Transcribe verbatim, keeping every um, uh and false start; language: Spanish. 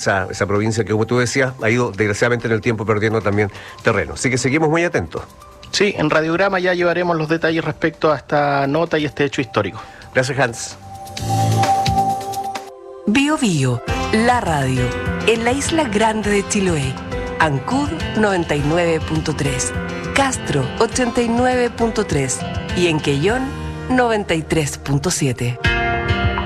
esa, esa provincia que, como tú decías, ha ido desgraciadamente en el tiempo perdiendo también terreno. Así que seguimos muy atentos. Sí, en Radiograma ya llevaremos los detalles respecto a esta nota y este hecho histórico. Gracias, Hans. Bio Bio, la radio, en la isla grande de Chiloé. Ancud noventa y nueve punto tres, Castro ochenta y nueve punto tres y en Quellón noventa y tres punto siete.